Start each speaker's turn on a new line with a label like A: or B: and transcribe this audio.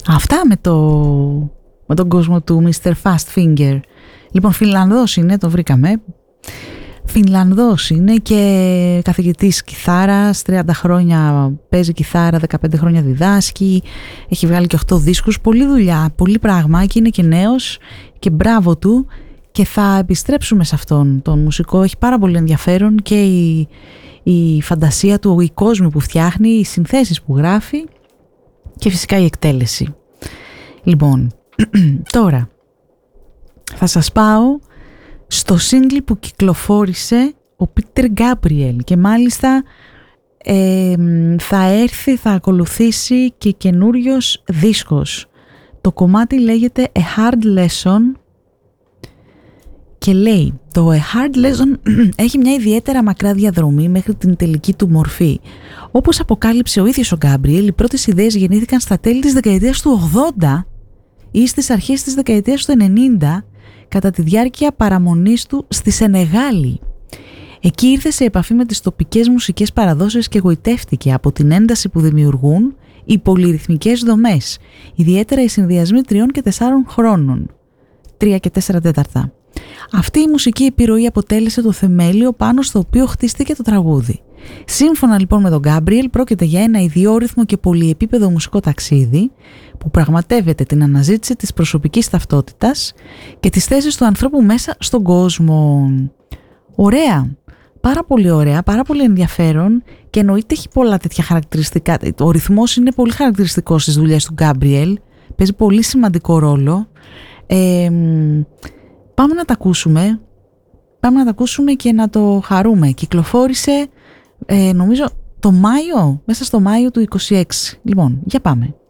A: Αυτά με τον κόσμο του Mr. Fastfinger. Λοιπόν, Φινλανδός είναι, το βρήκαμε. Φινλανδός είναι και καθηγητής κιθάρας, 30 χρόνια παίζει κιθάρα, 15 χρόνια διδάσκει, έχει βγάλει και 8 δίσκους, πολλή δουλειά, πολύ πράγμα και είναι και νέος και μπράβο του, και θα επιστρέψουμε σε αυτόν τον μουσικό. Έχει πάρα πολύ ενδιαφέρον και η φαντασία του, οι κόσμοι που φτιάχνει, οι συνθέσεις που γράφει και φυσικά η εκτέλεση. Λοιπόν, τώρα θα σας πάω στο single που κυκλοφόρησε ο Πίτερ Γκάμπριελ και μάλιστα θα ακολουθήσει και καινούριος δίσκος. Το κομμάτι λέγεται A Hard Lesson και λέει το A Hard Lesson έχει μια ιδιαίτερα μακρά διαδρομή μέχρι την τελική του μορφή. Όπως αποκάλυψε ο ίδιος ο Γκάμπριελ, οι πρώτες ιδέες γεννήθηκαν στα τέλη της δεκαετίας του 80 ή στις αρχές της δεκαετίας του 90 κατά τη διάρκεια παραμονής του στη Σενεγάλη. Εκεί ήρθε σε επαφή με τις τοπικές μουσικές παραδόσεις και γοητεύτηκε από την ένταση που δημιουργούν οι πολυρυθμικές δομές, ιδιαίτερα οι συνδυασμοί 3 και 4 χρόνων, 3 και 4 τέταρτα. Αυτή η μουσική επιρροή αποτέλεσε το θεμέλιο πάνω στο οποίο χτίστηκε το τραγούδι. Σύμφωνα λοιπόν με τον Γκάμπριελ, πρόκειται για ένα ιδιόρυθμο και πολυεπίπεδο μουσικό ταξίδι που πραγματεύεται την αναζήτηση της προσωπικής ταυτότητας και τις θέσεις του ανθρώπου μέσα στον κόσμο. Ωραία, πάρα πολύ ωραία, πάρα πολύ ενδιαφέρον και εννοείται έχει πολλά τέτοια χαρακτηριστικά. Ο ρυθμός είναι πολύ χαρακτηριστικός στις δουλειές του Γκάμπριελ, παίζει πολύ σημαντικό ρόλο. Πάμε να τα ακούσουμε και να το χαρούμε. Κυκλοφόρησε νομίζω μέσα στο Μάιο του 26. Λοιπόν, για πάμε.